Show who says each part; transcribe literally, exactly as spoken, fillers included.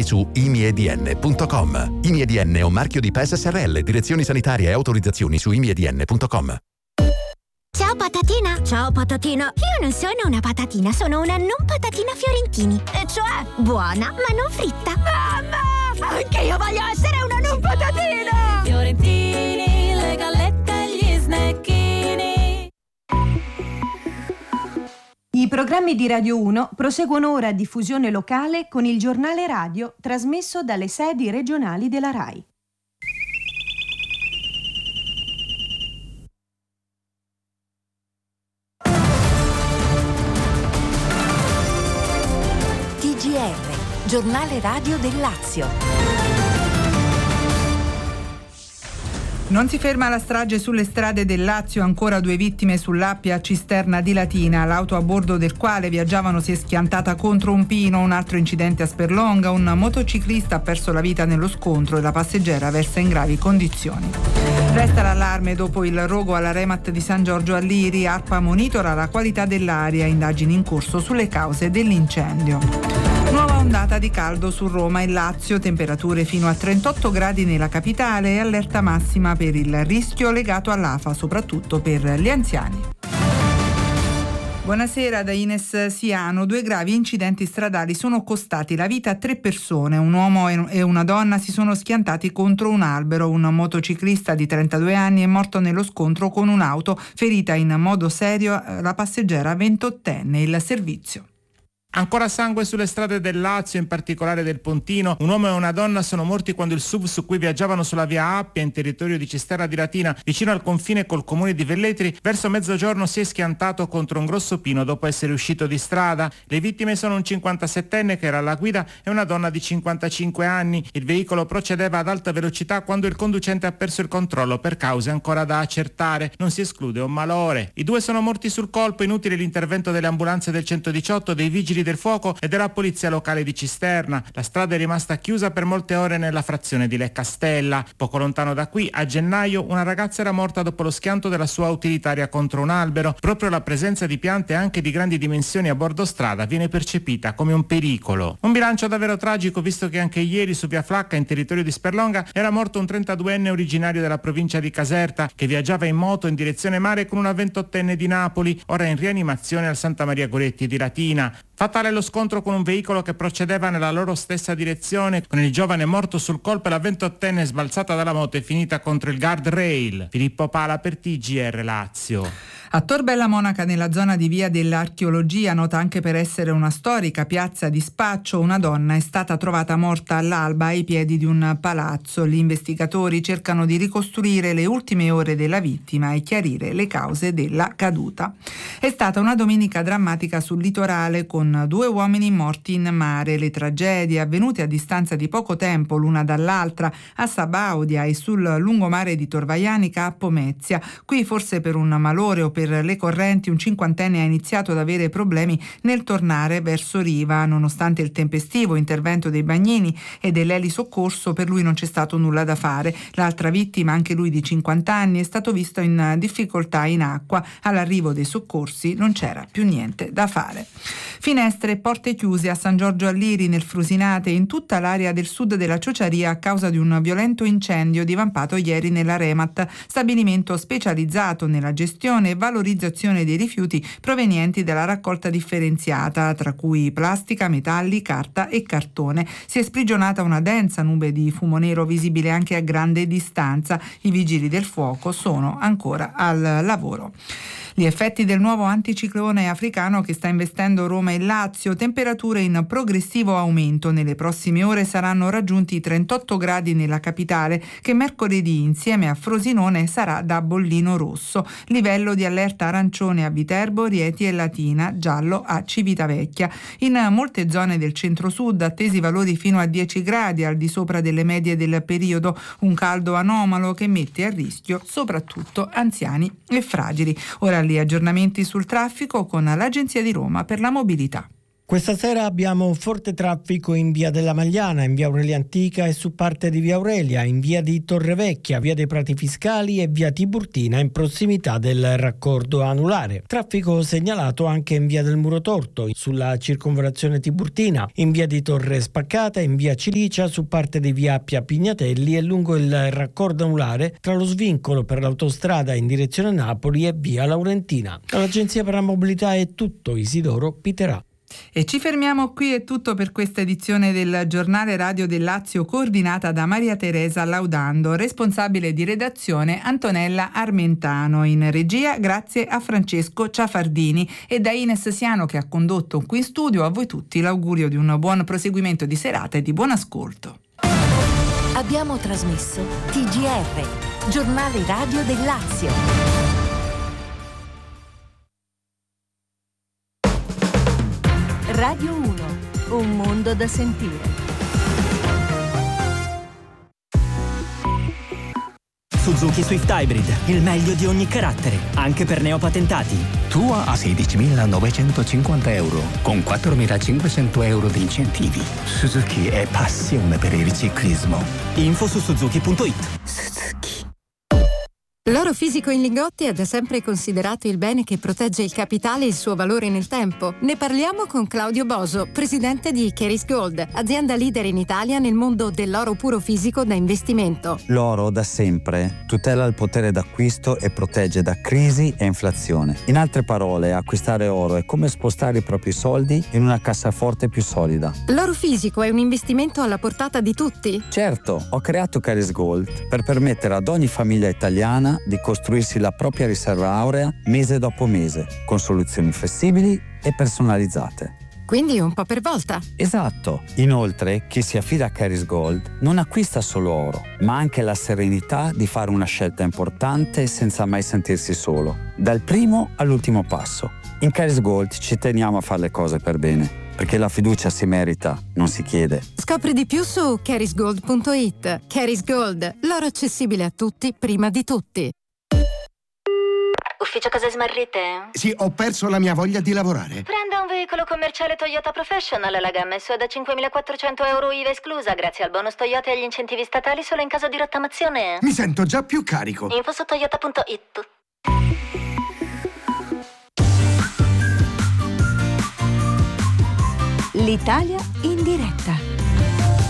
Speaker 1: su i m i e d n punto com. I M I E D N è un marchio di P E S S R L, direzioni sanitarie e autorizzazioni su i m i e d n punto com.
Speaker 2: Ciao patatina! Ciao patatina! Io non sono una patatina, sono una non patatina Fiorentini. E cioè, buona ma non fritta. Mamma! Anche io voglio essere una non patatina!
Speaker 3: Fiorentini, le gallette e gli snecchini.
Speaker 4: I programmi di Radio uno proseguono ora a diffusione locale con il giornale radio trasmesso dalle sedi regionali della RAI.
Speaker 5: T G R, giornale radio del Lazio.
Speaker 6: Non si ferma la strage sulle strade del Lazio, ancora due vittime sull'Appia Cisterna di Latina. L'auto a bordo del quale viaggiavano si è schiantata contro un pino, un altro incidente a Sperlonga, un motociclista ha perso la vita nello scontro e la passeggera versa in gravi condizioni. Resta l'allarme dopo il rogo alla Remat di San Giorgio a Liri, ARPA monitora la qualità dell'aria, indagini in corso sulle cause dell'incendio. Nuova ondata di caldo su Roma e Lazio, temperature fino a trentotto gradi nella capitale e allerta massima per il rischio legato all'A F A, soprattutto per gli anziani. Buonasera da Ines Siano. Due gravi incidenti stradali sono costati la vita a tre persone. Un uomo e una donna si sono schiantati contro un albero. Un motociclista di trentadue anni è morto nello scontro con un'auto, ferita in modo serio la passeggera ventottenne. Il servizio.
Speaker 7: Ancora sangue sulle strade del Lazio, in particolare del Pontino. Un uomo e una donna sono morti quando il S U V su cui viaggiavano sulla via Appia, in territorio di Cisterna di Latina, vicino al confine col comune di Velletri, verso mezzogiorno si è schiantato contro un grosso pino dopo essere uscito di strada. Le vittime sono un cinquantasettenne che era alla guida e una donna di cinquantacinque anni. Il veicolo procedeva ad alta velocità quando il conducente ha perso il controllo per cause ancora da accertare. Non si esclude un malore. I due sono morti sul colpo, inutile l'intervento delle ambulanze del centodiciotto, dei vigili del fuoco e della polizia locale di Cisterna. La strada è rimasta chiusa per molte ore nella frazione di Leccastella. Poco lontano da qui, a gennaio, una ragazza era morta dopo lo schianto della sua utilitaria contro un albero. Proprio la presenza di piante anche di grandi dimensioni a bordo strada viene percepita come un pericolo. Un bilancio davvero tragico, visto che anche ieri su via Flacca, in territorio di Sperlonga, era morto un trentaduenne originario della provincia di Caserta che viaggiava in moto in direzione mare con una ventottenne di Napoli, ora in rianimazione al Santa Maria Goretti di Latina. Fatale lo scontro con un veicolo che procedeva nella loro stessa direzione, con il giovane morto sul colpo e la ventottenne sbalzata dalla moto e finita contro il guardrail. Filippo Pala per T G R Lazio.
Speaker 6: A Tor Bella Monaca, nella zona di via dell'Archeologia, nota anche per essere una storica piazza di spaccio, una donna è stata trovata morta all'alba ai piedi di un palazzo. Gli investigatori cercano di ricostruire le ultime ore della vittima e chiarire le cause della caduta. È stata una domenica drammatica sul litorale, con due uomini morti in mare. Le tragedie avvenute a distanza di poco tempo l'una dall'altra, a Sabaudia e sul lungomare di Tor Vaianica a Pomezia. Qui, forse per un malore o per le correnti, un cinquantenne ha iniziato ad avere problemi nel tornare verso riva. Nonostante il tempestivo intervento dei bagnini e dell'elisoccorso, per lui non c'è stato nulla da fare. L'altra vittima, anche lui di cinquanta anni, è stato visto in difficoltà in acqua. All'arrivo dei soccorsi non c'era più niente da fare. Finestre e porte chiuse a San Giorgio a Liri, nel Frusinate e in tutta l'area del sud della Ciociaria a causa di un violento incendio divampato ieri nella Remat, stabilimento specializzato nella gestione e valorizzazione dei rifiuti provenienti dalla raccolta differenziata, tra cui plastica, metalli, carta e cartone. Si è sprigionata una densa nube di fumo nero visibile anche a grande distanza. I vigili del fuoco sono ancora al lavoro. Gli effetti del nuovo anticiclone africano che sta investendo Roma e Lazio, temperature in progressivo aumento. Nelle prossime ore saranno raggiunti i trentotto gradi nella capitale, che mercoledì insieme a Frosinone sarà da bollino rosso. Livello di allerta arancione a Viterbo, Rieti e Latina, giallo a Civitavecchia. In molte zone del centro-sud attesi valori fino a dieci gradi, al di sopra delle medie del periodo, un caldo anomalo che mette a rischio soprattutto anziani e fragili. Ora gli aggiornamenti sul traffico con l'Agenzia di Roma per la mobilità.
Speaker 8: Questa sera abbiamo forte traffico in via della Magliana, in via Aurelia Antica e su parte di via Aurelia, in via di Torrevecchia, via dei Prati Fiscali e via Tiburtina in prossimità del raccordo anulare. Traffico segnalato anche in via del Muro Torto, sulla circonvallazione Tiburtina, in via di Torre Spaccata, in via Cilicia, su parte di via Appia Pignatelli e lungo il raccordo anulare tra lo svincolo per l'autostrada in direzione Napoli e via Laurentina. Dall'Agenzia per la Mobilità è tutto. Isidoro Piterà.
Speaker 6: E ci fermiamo qui, è tutto per questa edizione del Giornale Radio del Lazio, coordinata da Maria Teresa Laudando, responsabile di redazione Antonella Armentano, in regia grazie a Francesco Ciafardini e da Ines Siano che ha condotto qui in studio. A voi tutti l'augurio di un buon proseguimento di serata e di buon ascolto.
Speaker 5: Abbiamo trasmesso T G R, Giornale Radio del Lazio. Radio uno, un mondo da sentire.
Speaker 9: Suzuki Swift Hybrid, il meglio di ogni carattere, anche per neopatentati.
Speaker 10: Tua a sedicimilanovecentocinquanta euro, con quattromilacinquecento euro di incentivi. Suzuki è passione per il riciclismo.
Speaker 9: Info su suzuki punto it.
Speaker 5: Suzuki. L'oro fisico in lingotti è da sempre considerato il bene che protegge il capitale e il suo valore nel tempo. Ne parliamo con Claudio Boso, presidente di Keris Gold, azienda leader in Italia nel mondo dell'oro puro fisico da investimento.
Speaker 11: L'oro da sempre tutela il potere d'acquisto e protegge da crisi e inflazione. In altre parole, acquistare oro è come spostare i propri soldi in una cassaforte più solida.
Speaker 5: L'oro fisico è un investimento alla portata di tutti?
Speaker 11: Certo, ho creato Keris Gold per permettere ad ogni famiglia italiana di costruirsi la propria riserva aurea mese dopo mese, con soluzioni flessibili e personalizzate.
Speaker 5: Quindi un po' per volta.
Speaker 11: Esatto. Inoltre, chi si affida a Keris Gold non acquista solo oro, ma anche la serenità di fare una scelta importante senza mai sentirsi solo, dal primo all'ultimo passo. In Keris Gold ci teniamo a fare le cose per bene, perché la fiducia si merita, non si chiede.
Speaker 5: Scopri di più su keris gold punto it. Keris Gold, l'oro accessibile a tutti prima di tutti.
Speaker 12: Ufficio cose smarrite?
Speaker 13: Sì, ho perso la mia voglia di lavorare.
Speaker 12: Prenda un veicolo commerciale Toyota Professional, la gamma è sua da cinquemilaquattrocento euro I V A esclusa, grazie al bonus Toyota e agli incentivi statali solo in caso di rottamazione.
Speaker 13: Mi sento già più carico.
Speaker 12: Info su toyota punto it.
Speaker 4: L'Italia in diretta.